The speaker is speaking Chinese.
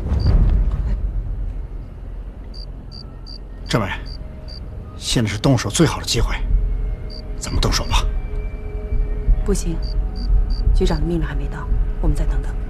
政委，现在是动手最好的机会，咱们动手吧。 不行，局长的命令还没到，我们再等等。